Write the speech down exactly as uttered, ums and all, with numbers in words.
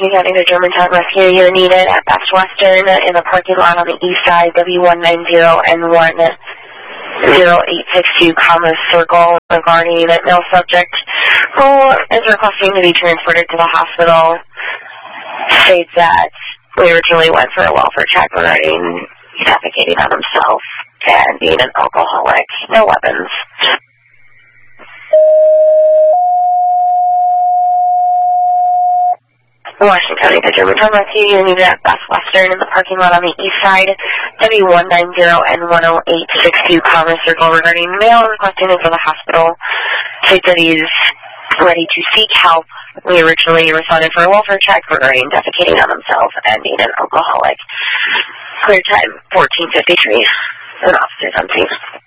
Washington County, the Germantown Rescue. You're needed at Best Western in the parking lot on the east side, W one ninety and one zero eight six two Commerce Circle, regarding a male subject who is requesting to be transported to the hospital. States that we originally went for a welfare check regarding defecating on himself and being an alcoholic. No weapons. Washington County, the Germantown Rescue. You're needed at Best Western in the parking lot on the east side, W one ninety and one zero eight six two Commerce Circle, regarding male requesting to go to the hospital. States that he's ready to seek help. We originally responded for a welfare check regarding defecating on himself and being an alcoholic. Clear time, fourteen fifty-three. An officer's on scene.